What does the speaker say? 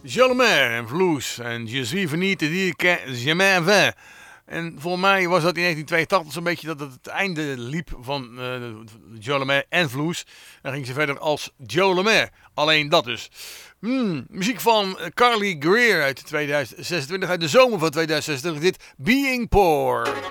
Jolemaire en Vloes. En Je suis venu te dire que je m'en vais. En voor mij was dat in 1982 zo'n beetje dat het einde liep van Jolemaire en Vloes. Dan ging ze verder als Jolemaire. Alleen dat dus. Muziek van Carly Greer uit 2026, uit de zomer van 2026. Dit Being Poor.